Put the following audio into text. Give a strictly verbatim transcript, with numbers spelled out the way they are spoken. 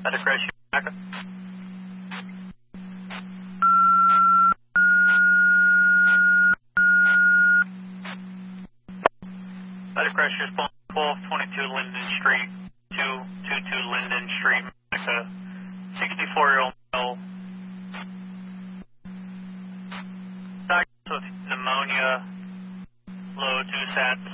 At a crash, backup. At a crash, response twelve twenty-two Linden Street, two twenty-two Linden Street, Monica, sixty-four-year-old male. Diagnosed with pneumonia, low two sats.